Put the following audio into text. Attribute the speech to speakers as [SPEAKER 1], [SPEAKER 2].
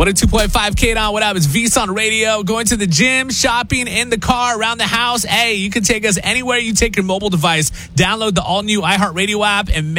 [SPEAKER 1] 102.5 K-Don, what up? It's VSON Radio. Going to the gym, shopping, in the car, around the house. Hey, you can take us anywhere you take your mobile device. Download the all-new iHeartRadio app and